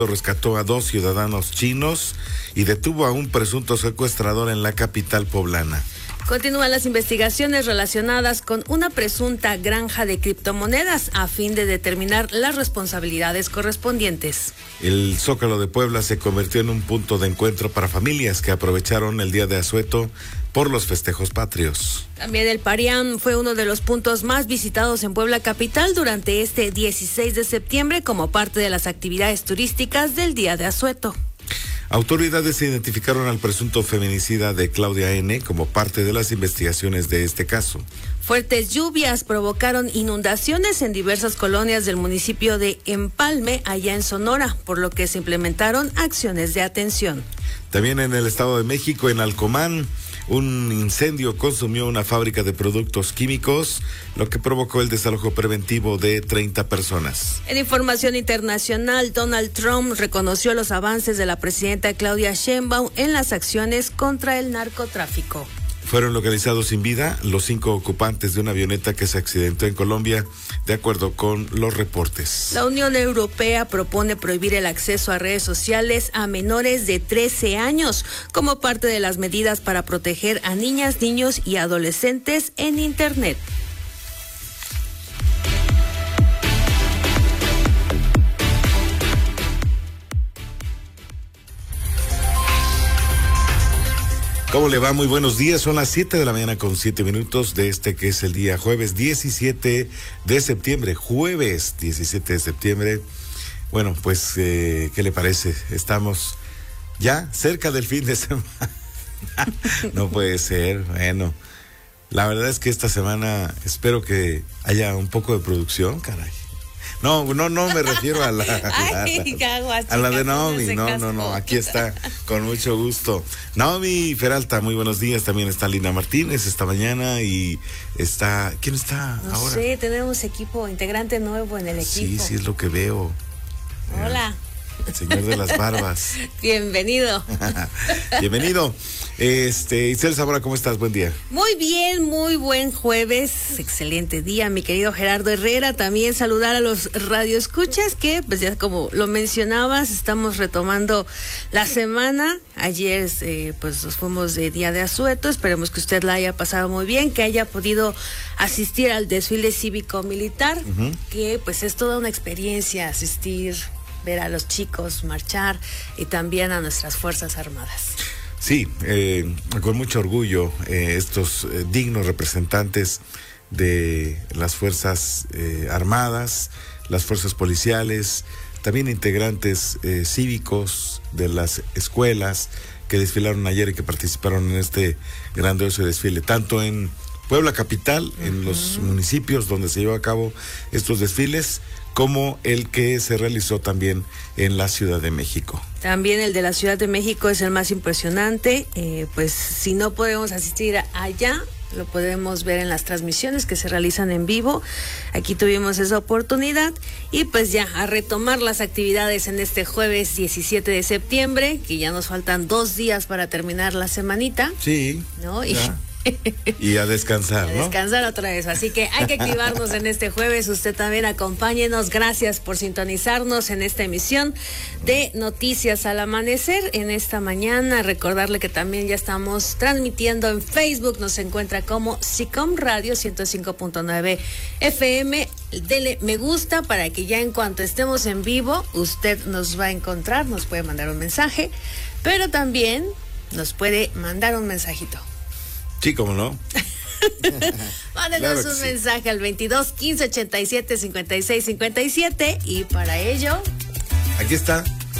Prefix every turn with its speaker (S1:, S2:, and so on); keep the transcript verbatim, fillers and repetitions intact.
S1: rescató a dos ciudadanos chinos y detuvo a un presunto secuestrador en la capital poblana.
S2: Continúan las investigaciones relacionadas con una presunta granja de criptomonedas a fin de determinar las responsabilidades correspondientes.
S1: El Zócalo de Puebla se convirtió en un punto de encuentro para familias que aprovecharon el Día de Asueto por los festejos patrios.
S2: También el Parián fue uno de los puntos más visitados en Puebla capital durante este dieciséis de septiembre como parte de las actividades turísticas del Día de Asueto.
S1: Autoridades identificaron al presunto feminicida de Claudia N. como parte de las investigaciones de este caso.
S2: Fuertes lluvias provocaron inundaciones en diversas colonias del municipio de Empalme, allá en Sonora, por lo que se implementaron acciones de atención.
S1: También en el Estado de México, en Alcomán, un incendio consumió una fábrica de productos químicos, lo que provocó el desalojo preventivo de treinta personas.
S2: En información internacional, Donald Trump reconoció los avances de la presidenta Claudia Sheinbaum en las acciones contra el narcotráfico.
S1: Fueron localizados sin vida los cinco ocupantes de una avioneta que se accidentó en Colombia, de acuerdo con los reportes.
S2: La Unión Europea propone prohibir el acceso a redes sociales a menores de trece años, como parte de las medidas para proteger a niñas, niños y adolescentes en Internet.
S1: ¿Cómo le va? Muy buenos días. Son las siete de la mañana con siete minutos de este que es el día jueves diecisiete de septiembre. Jueves diecisiete de septiembre. Bueno, pues, eh, ¿qué le parece? Estamos ya cerca del fin de semana. No puede ser. Bueno, la verdad es que esta semana espero que haya un poco de producción, caray. No, no, no me refiero a la,
S2: Ay,
S1: a, la,
S2: chica,
S1: a la de Naomi, no, no, no, aquí está, con mucho gusto. Naomi Feralta, muy buenos días, también está Lina Martínez esta mañana y está, ¿quién está
S2: no
S1: ahora?
S2: No sé, tenemos equipo, integrante nuevo en el equipo.
S1: Sí, sí, es lo que veo.
S2: Hola.
S1: El señor de las barbas.
S2: Bienvenido.
S1: Bienvenido. Este, Isel Zamora, ¿cómo estás? Buen día.
S2: Muy bien, muy buen jueves, excelente día, mi querido Gerardo Herrera. También saludar a los radioescuchas que, pues ya como lo mencionabas, estamos retomando la semana. Ayer, eh, pues nos fuimos de Día de Asueto. Esperemos que usted la haya pasado muy bien, que haya podido asistir al desfile cívico-militar, uh-huh. que pues es toda una experiencia asistir, ver a los chicos marchar y también a nuestras Fuerzas Armadas.
S1: Sí, eh, con mucho orgullo, eh, estos eh, dignos representantes de las Fuerzas eh, Armadas, las Fuerzas Policiales, también integrantes eh, cívicos de las escuelas que desfilaron ayer y que participaron en este grandioso desfile, tanto en Puebla capital, uh-huh. en los municipios donde se llevó a cabo estos desfiles, como el que se realizó también en la Ciudad de México.
S2: También el de la Ciudad de México es el más impresionante, eh, pues si no podemos asistir allá, lo podemos ver en las transmisiones que se realizan en vivo. Aquí tuvimos esa oportunidad y pues ya a retomar las actividades en este jueves diecisiete de septiembre, que ya nos faltan dos días para terminar la semanita.
S1: Sí,
S2: ¿no? Y
S1: ya. Y a descansar, ¿no?
S2: A descansar otra vez. Así que hay que activarnos en este jueves. Usted también acompáñenos. Gracias por sintonizarnos en esta emisión de Noticias al Amanecer en esta mañana. Recordarle que también ya estamos transmitiendo en Facebook. Nos encuentra como SICOM Radio ciento cinco punto nueve F M. Dele me gusta para que ya en cuanto estemos en vivo, usted nos va a encontrar. Nos puede mandar un mensaje, pero también nos puede mandar un mensajito.
S1: Sí, cómo no.
S2: Mándenos claro un sí. mensaje al veintidós quince ochenta y siete cincuenta y seis cincuenta y siete y para ello
S1: aquí está